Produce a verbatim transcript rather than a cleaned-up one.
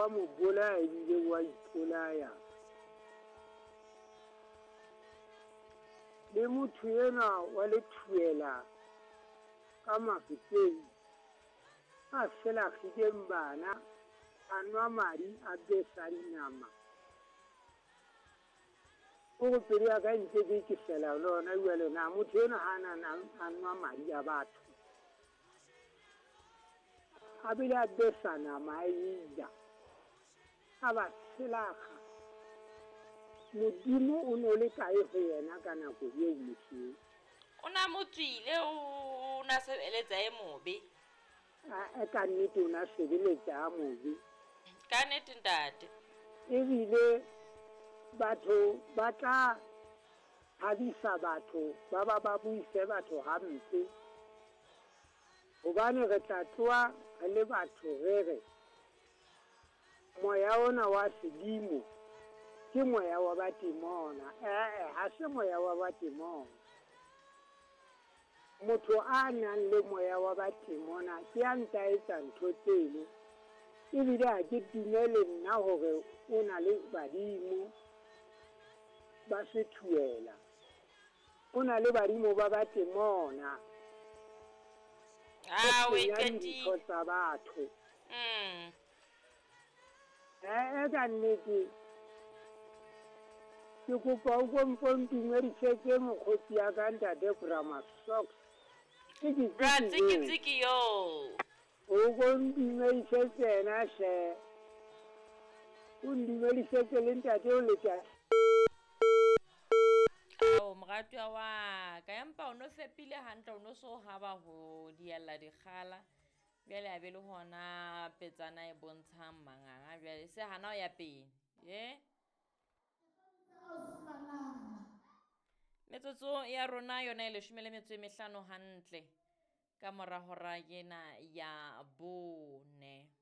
wa mo bolaya ebile wa ipolaya. Le motho ena wa lethuela ka mafeteng a fela khideng bana a nwa madi a besa dinama. O go pedi ya ka ntse ke ke fela lona jwale na motho ena hana na a nwa madi a batho. A bile a besa nama a ija. A ba selakga. Modimo o no le kae go yena ka nako ye bohle. O na motswile o na sebeletsa e mobe. A ka nnete o na sebeletsa a mobe. Ka nnete ntate. Ebile batho ba tla habisa batho ba ba ba buise batho hampe. Hobane re tla tloa re le batho re re moya ona wa sedimo ke moya wa batemona. Eh ha se moya wa batemona. Motho a nang le moya wa batemona ke a nta etsa ntho tseno. Ebile ha ke dumele nna hore o na le badimo ba sethuela. O na le badimo ba batemona. Ah, we Kati kati. tsa batho. Mm. Eh ka nnete ke kopa o kompompi ngedisetse mokgotsi ya ka ntate Brahma Socks. Bra tsiki tsiki yo. O kompompi ngedisetse na she. O ndingedisetse le ntate o letsa. Oh, moratwa wa ka empa o no fepile hantle o no so haba ho dialla dikgala. Bjale a be le hona petsana e bontshang manganga bjale se hana o ya pele. Ye? Metsotso ya rona yona ile shumele metso e mehlano hantle ka mora hora yena ya bone.